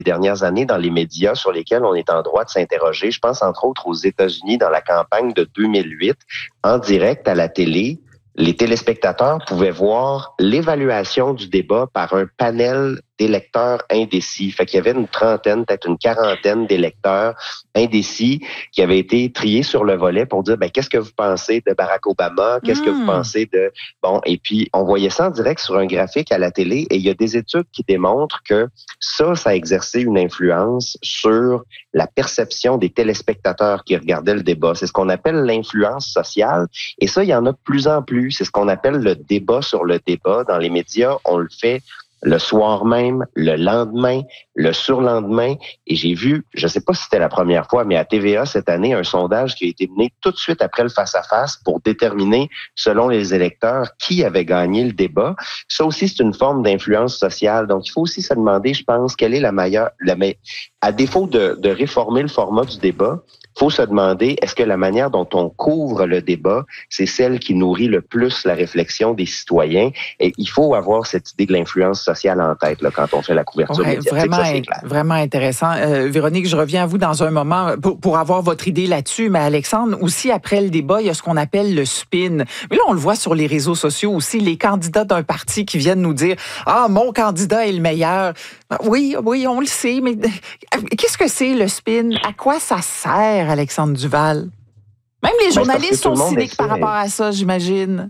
dernières années dans les médias sur lesquels on est en droit de s'interroger. Je pense entre autres aux États-Unis dans la campagne de 2008, en direct à la télé. Les téléspectateurs pouvaient voir l'évaluation du débat par un panel d'électeurs indécis. Fait qu'il y avait une trentaine, peut-être une quarantaine d'électeurs indécis qui avaient été triés sur le volet pour dire, qu'est-ce que vous pensez de Barack Obama? Qu'est-ce que vous pensez de... Bon, et puis, on voyait ça en direct sur un graphique à la télé et il y a des études qui démontrent que ça a exercé une influence sur la perception des téléspectateurs qui regardaient le débat. C'est ce qu'on appelle l'influence sociale et ça, il y en a de plus en plus. C'est ce qu'on appelle le débat sur le débat. Dans les médias, on le fait le soir même, le lendemain, le surlendemain. Et j'ai vu, je ne sais pas si c'était la première fois, mais à TVA cette année, un sondage qui a été mené tout de suite après le face-à-face pour déterminer, selon les électeurs, qui avait gagné le débat. Ça aussi, c'est une forme d'influence sociale. Donc, il faut aussi se demander, je pense, quelle est la meilleure... À défaut de réformer le format du débat, il faut se demander, est-ce que la manière dont on couvre le débat, c'est celle qui nourrit le plus la réflexion des citoyens? Et il faut avoir cette idée de l'influence sociale en tête là, quand on fait la couverture médiatique. Vraiment, ça, c'est clair. Vraiment intéressant. Véronique, je reviens à vous dans un moment pour avoir votre idée là-dessus. Mais Alexandre, aussi après le débat, il y a ce qu'on appelle le spin. Mais là, on le voit sur les réseaux sociaux aussi, les candidats d'un parti qui viennent nous dire « Ah, mon candidat est le meilleur ». Oui, on le sait, mais qu'est-ce que c'est le spin? À quoi ça sert, Alexandre Duval? Même les journalistes sont cyniques par rapport à ça, j'imagine.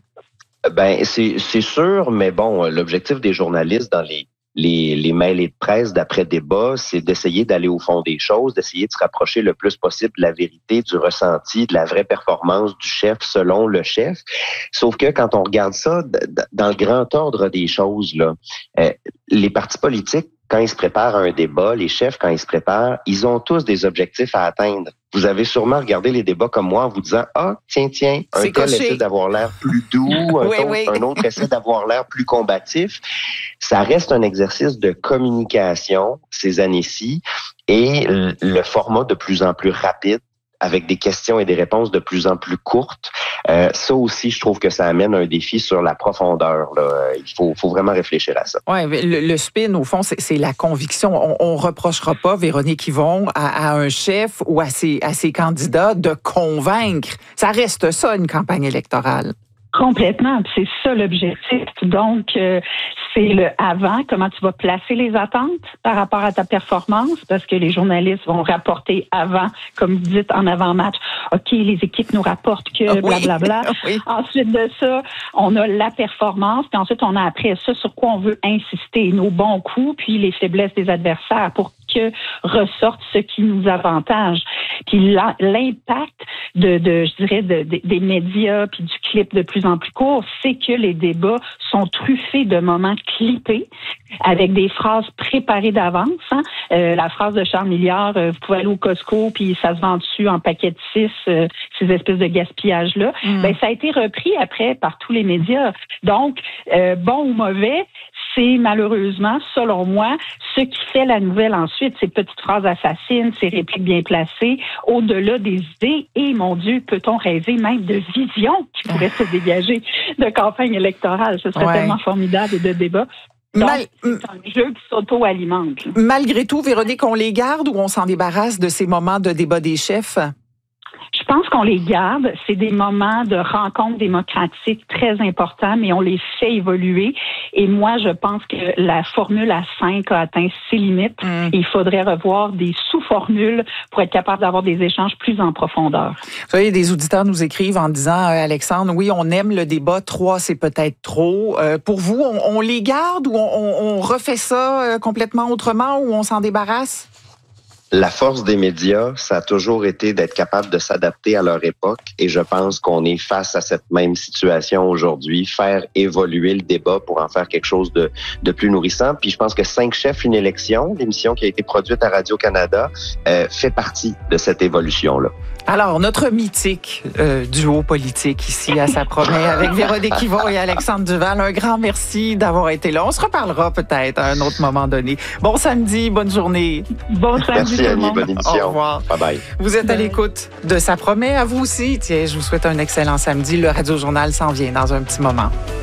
C'est sûr, mais bon, l'objectif des journalistes dans les mails et de presse d'après-débat, c'est d'essayer d'aller au fond des choses, d'essayer de se rapprocher le plus possible de la vérité, du ressenti, de la vraie performance du chef selon le chef. Sauf que quand on regarde ça dans le grand ordre des choses, là, les partis politiques, quand ils se préparent à un débat, les chefs, quand ils se préparent, ils ont tous des objectifs à atteindre. Vous avez sûrement regardé les débats comme moi en vous disant « Ah, tiens, un tel essaie d'avoir l'air plus doux, un autre essaie d'avoir l'air plus combatif. » Ça reste un exercice de communication ces années-ci et le format de plus en plus rapide avec des questions et des réponses de plus en plus courtes. Ça aussi, je trouve que ça amène un défi sur la profondeur. Là. Il faut vraiment réfléchir à ça. Oui, le spin, au fond, c'est la conviction. On reprochera pas, Véronique Yvon, à un chef ou à ses candidats de convaincre. Ça reste ça, une campagne électorale. Complètement, c'est ça l'objectif. Donc, c'est le avant, comment tu vas placer les attentes par rapport à ta performance, parce que les journalistes vont rapporter avant, comme vous dites, en avant-match. OK, les équipes nous rapportent que blablabla. Oui. Ensuite de ça, on a la performance, puis ensuite on a après ça sur quoi on veut insister, nos bons coups, puis les faiblesses des adversaires pour que ressorte ce qui nous avantage. Puis l'impact des médias puis du clip de plus en plus court, c'est que les débats sont truffés de moments clippés avec des phrases préparées d'avance. Hein. La phrase de Charles Milliard, vous pouvez aller au Costco puis ça se vend dessus en paquet de 6, ces espèces de gaspillage-là. Ça a été repris après par tous les médias. Donc, bon ou mauvais, c'est malheureusement, selon moi, ce qui fait la nouvelle ensuite, ces petites phrases assassines, ces répliques bien placées, au-delà des idées. Et, mon Dieu, peut-on rêver même de visions qui pourraient se dégager de campagne électorale? Ce serait tellement formidable et de débat. Donc, c'est un jeu qui s'auto-alimente. Malgré tout, Véronique, on les garde ou on s'en débarrasse de ces moments de débat des chefs? Je pense qu'on les garde. C'est des moments de rencontre démocratique très importants, mais on les fait évoluer. Et moi, je pense que la formule à 5 a atteint ses limites. Il faudrait revoir des sous-formules pour être capable d'avoir des échanges plus en profondeur. Vous savez, des auditeurs nous écrivent en disant, Alexandre, oui, on aime le débat, 3, c'est peut-être trop. Pour vous, on les garde ou on refait ça complètement autrement ou on s'en débarrasse? La force des médias, ça a toujours été d'être capable de s'adapter à leur époque et je pense qu'on est face à cette même situation aujourd'hui, faire évoluer le débat pour en faire quelque chose de plus nourrissant. Puis je pense que 5 chefs, une élection, l'émission qui a été produite à Radio-Canada, fait partie de cette évolution-là. Alors, notre mythique duo politique ici à Ça promet avec Véronique Yvon et Alexandre Duval, un grand merci d'avoir été là. On se reparlera peut-être à un autre moment donné. Bon samedi, bonne journée. Bon samedi. Merci Annie, bonne émission. Au revoir. Bye bye. Vous êtes à l'écoute de Ça promet, à vous aussi. Tiens, je vous souhaite un excellent samedi. Le Radio Journal s'en vient dans un petit moment.